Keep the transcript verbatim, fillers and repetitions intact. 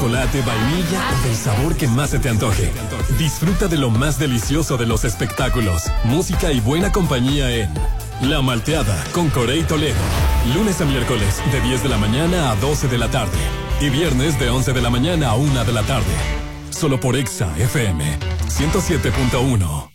chocolate, vainilla o del sabor que más se te antoje. Disfruta de lo más delicioso de los espectáculos, música y buena compañía en La Malteada con Corey Toledo. Lunes a miércoles de diez de la mañana a doce de la tarde. Y viernes de once de la mañana a una de la tarde. Solo por Exa F M ciento siete punto uno.